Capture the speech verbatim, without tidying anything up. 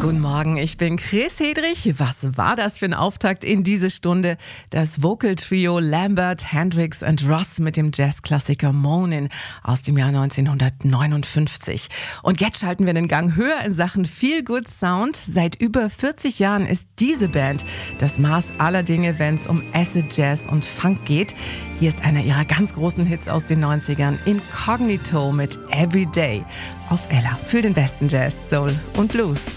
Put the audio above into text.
Guten Morgen, ich bin Chris Hedrich. Was war das für ein Auftakt in diese Stunde? Das Vocal Trio Lambert, Hendrix und Ross mit dem Jazzklassiker Moanin' aus dem Jahr neunzehnhundertneunundfünfzig. Und jetzt schalten wir den Gang höher in Sachen Feel Good Sound. Seit über vierzig Jahren ist diese Band das Maß aller Dinge, wenn es um Acid Jazz und Funk geht. Hier ist einer ihrer ganz großen Hits aus den neunzigern, Incognito mit Everyday auf Ella für den besten Jazz, Soul und Blues.